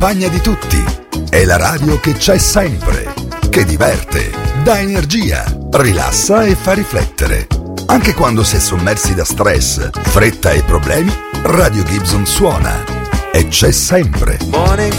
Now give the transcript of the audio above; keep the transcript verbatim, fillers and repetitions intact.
compagna di tutti. È la radio che c'è sempre, che diverte, dà energia, rilassa e fa riflettere. Anche quando si è sommersi da stress, fretta e problemi, Radio Gibson suona e c'è sempre. Morning